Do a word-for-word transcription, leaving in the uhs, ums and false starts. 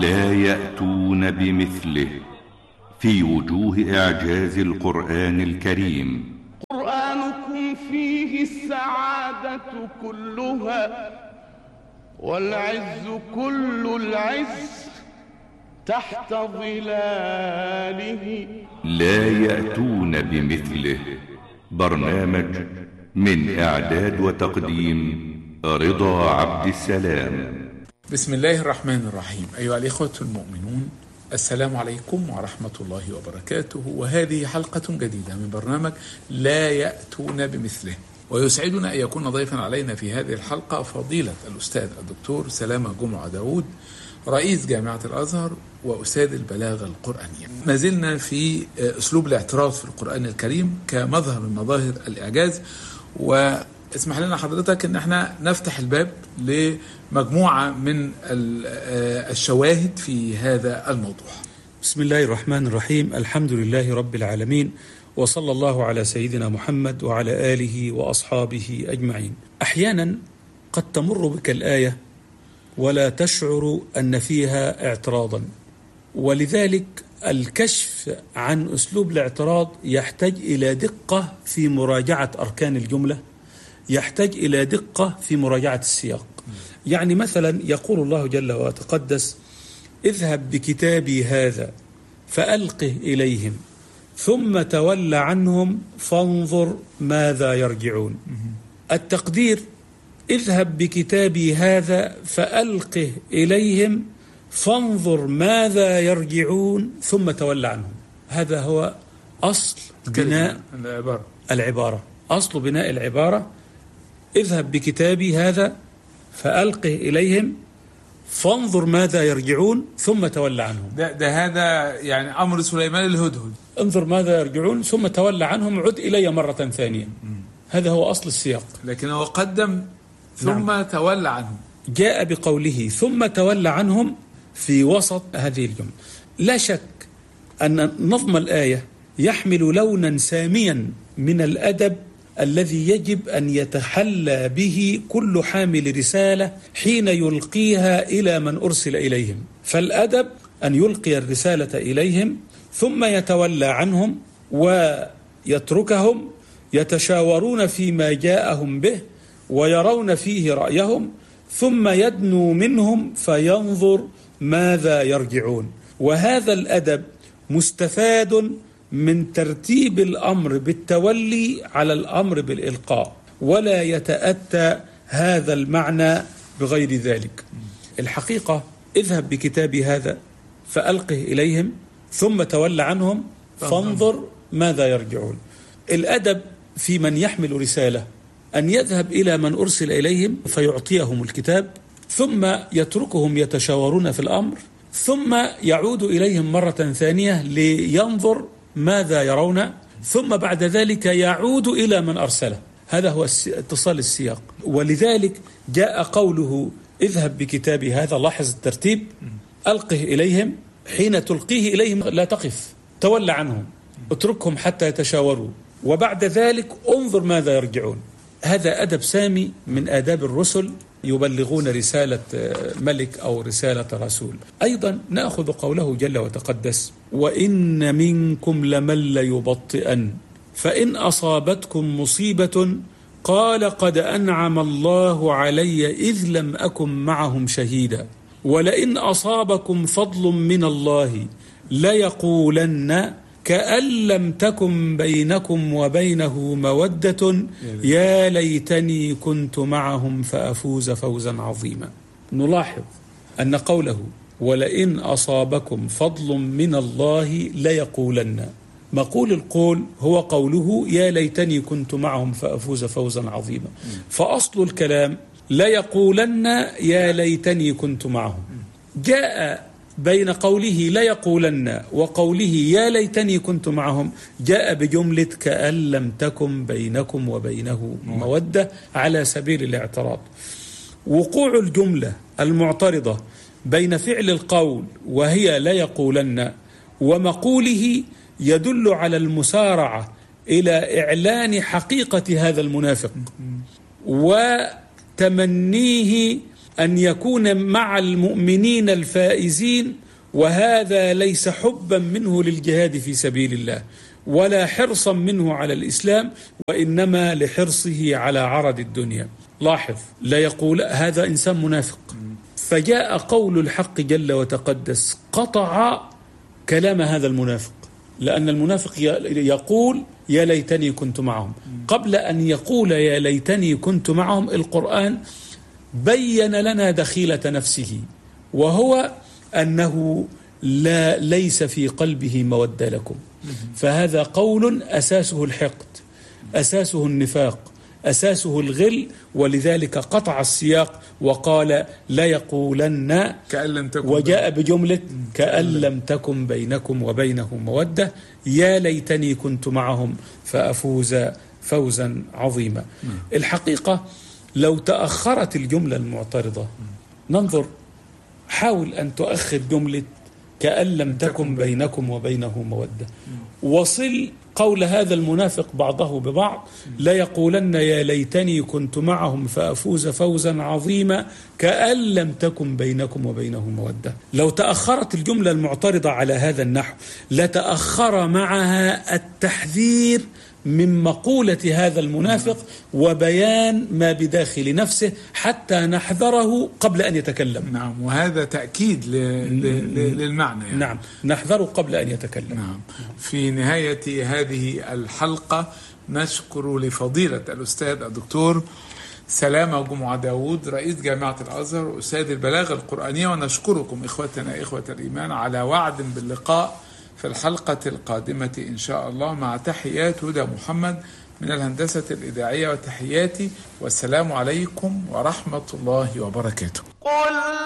لا يأتون بمثله في وجوه إعجاز القرآن الكريم. قرآنكم فيه السعادة كلها والعز كل العز تحت ظلاله. لا يأتون بمثله، برنامج من إعداد وتقديم رضا عبد السلام. بسم الله الرحمن الرحيم. أيها الإخوة المؤمنون، السلام عليكم ورحمة الله وبركاته، وهذه حلقة جديدة من برنامج لا يأتون بمثله. ويسعدنا أن يكون ضيفا علينا في هذه الحلقة فضيلة الأستاذ الدكتور سلامة جمعة داود، رئيس جامعة الأزهر وأستاذ البلاغة القرآنية. ما زلنا في أسلوب الاعتراض في القرآن الكريم كمظهر من مظاهر الإعجاز، واسمح لنا حضرتك أن احنا نفتح الباب لمجموعة من الشواهد في هذا الموضوع. بسم الله الرحمن الرحيم. الحمد لله رب العالمين، وصلى الله على سيدنا محمد وعلى آله وأصحابه أجمعين. أحيانا قد تمر بك الآية ولا تشعر أن فيها اعتراضا، ولذلك الكشف عن أسلوب الاعتراض يحتاج إلى دقة في مراجعة أركان الجملة، يحتاج إلى دقة في مراجعة السياق. يعني مثلا يقول الله جل وتقدس: اذهب بكتابي هذا فألقه إليهم ثم تول عنهم فانظر ماذا يرجعون. التقدير: اذهب بكتابي هذا فألقه إليهم فانظر ماذا يرجعون ثم تول عنهم. هذا هو أصل بناء العبارة. العبارة أصل بناء العبارة: اذهب بكتابي هذا فألقه إليهم فانظر ماذا يرجعون ثم تول عنهم. ده, ده هذا يعني أمر سليمان الهدهد: انظر ماذا يرجعون ثم تول عنهم عد إلي مرة ثانية. هذا هو أصل السياق، لكن هو قدم ثم نعم. تولى عنهم، جاء بقوله ثم تولى عنهم في وسط هذه الجملة. لا شك أن نظم الآية يحمل لونا ساميا من الأدب الذي يجب أن يتحلى به كل حامل رسالة حين يلقيها إلى من أرسل إليهم. فالأدب أن يلقي الرسالة إليهم ثم يتولى عنهم ويتركهم يتشاورون فيما جاءهم به ويرون فيه رأيهم، ثم يدنو منهم فينظر ماذا يرجعون. وهذا الأدب مستفاد من ترتيب الأمر بالتولي على الأمر بالإلقاء، ولا يتأتى هذا المعنى بغير ذلك. الحقيقة: اذهب بكتابي هذا فألقه إليهم ثم تولى عنهم فانظر ماذا يرجعون. الأدب في من يحمل رسالة أن يذهب إلى من أرسل إليهم فيعطيهم الكتاب، ثم يتركهم يتشاورون في الأمر، ثم يعود إليهم مرة ثانية لينظر ماذا يرون، ثم بعد ذلك يعود إلى من أرسله. هذا هو اتصال السياق. ولذلك جاء قوله اذهب بكتابي هذا. لاحظ الترتيب: ألقه إليهم، حين تلقيه إليهم لا تقف، تولى عنهم، اتركهم حتى يتشاوروا، وبعد ذلك انظر ماذا يرجعون. هذا أدب سامي من آداب الرسل يبلغون رسالة ملك أو رسالة رسول. أيضا نأخذ قوله جل وتقدس: وإن منكم لمن ليبطئن فإن أصابتكم مصيبة قال قد أنعم الله علي إذ لم أكن معهم شهيدا ولئن أصابكم فضل من الله ليقولن كأن لم تكن بينكم وبينه مودة يا ليتني كنت معهم فأفوز فوزا عظيما. نلاحظ أن قوله ولئن أصابكم فضل من الله ليقولن، مقول القول هو قوله يا ليتني كنت معهم فأفوز فوزا عظيما. فأصل الكلام ليقولن يا ليتني كنت معهم. جاء بين قوله لا يقولن وقوله يا ليتني كنت معهم جاء بجملة كأن لم تكن بينكم وبينه مودة على سبيل الاعتراض. وقوع الجملة المعترضة بين فعل القول وهي لا يقولن ومقوله يدل على المسارعة إلى إعلان حقيقة هذا المنافق وتمنيه أن يكون مع المؤمنين الفائزين، وهذا ليس حبا منه للجهاد في سبيل الله ولا حرصا منه على الإسلام، وإنما لحرصه على عرض الدنيا. لاحظ، لا يقول هذا إنسان منافق، فجاء قول الحق جل وتقدس قطع كلام هذا المنافق، لأن المنافق يقول يا ليتني كنت معهم. قبل أن يقول يا ليتني كنت معهم، القرآن بين لنا دخيلة نفسه، وهو أنه لا ليس في قلبه مودة لكم. فهذا قول أساسه الحقد، أساسه النفاق، أساسه الغل، ولذلك قطع السياق وقال لا يقولن كأن لم تكن، وجاء بجملة كأن لم تكن بينكم وبينهم مودة يا ليتني كنت معهم فأفوز فوزا عظيما. الحقيقة لو تأخرت الجملة المعترضة ننظر، حاول أن تؤخر جملة كأن لم تكن بينكم وبينه مودة، وصل قول هذا المنافق بعضه ببعض، لا يقولن يا ليتني كنت معهم فأفوز فوزا عظيما كأن لم تكن بينكم وبينه مودة. لو تأخرت الجملة المعترضة على هذا النحو لتأخر معها التحذير من مقولة هذا المنافق وبيان ما بداخل نفسه حتى نحذره قبل أن يتكلم. نعم، وهذا تأكيد ل... ل... للمعنى يعني. نعم، نحذره قبل أن يتكلم. نعم. في نهاية هذه الحلقة نشكر لفضيلة الأستاذ الدكتور سلامة جمعة داود رئيس جامعة الأزهر وأستاذ البلاغة القرآنية، ونشكركم إخوتنا إخوة الإيمان على وعد باللقاء في الحلقة القادمة إن شاء الله، مع تحيات هدى محمد من الهندسة الإذاعية وتحياتي، والسلام عليكم ورحمة الله وبركاته.